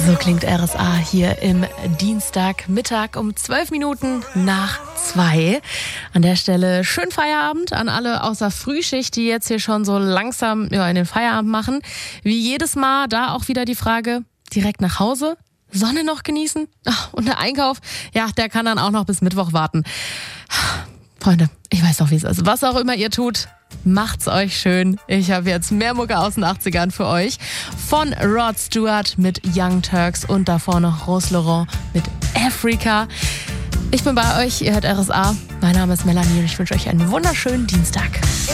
So klingt RSA hier im Dienstagmittag um 12 Minuten nach 2. An der Stelle schönen Feierabend an alle außer Frühschicht, die jetzt hier schon so langsam in den Feierabend machen. Wie jedes Mal da auch wieder die Frage, direkt nach Hause? Sonne noch genießen? Und der Einkauf, ja, der kann dann auch noch bis Mittwoch warten. Freunde, ich weiß doch, wie es ist. Was auch immer ihr tut, macht's euch schön. Ich habe jetzt mehr Mucke aus den 80ern für euch. Von Rod Stewart mit Young Turks und davor noch Rose Laurent mit Africa. Ich bin bei euch, ihr hört RSA. Mein Name ist Melanie und ich wünsche euch einen wunderschönen Dienstag.